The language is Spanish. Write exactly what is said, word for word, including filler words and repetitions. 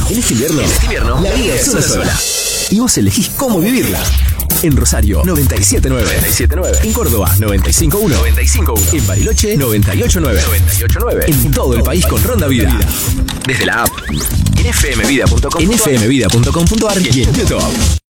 En este invierno, En este invierno, la vida es una sola. Y vos elegís cómo vivirla. En Rosario, noventa y siete punto nueve. noventa y siete punto nueve. En Córdoba, noventa y cinco punto uno. noventa y cinco punto uno. En Bariloche, noventa y ocho punto nueve. noventa y ocho punto nueve. En todo el país con Ronda Vida. Desde la app. En f m vida punto com. En f m vida punto com punto a r y en YouTube.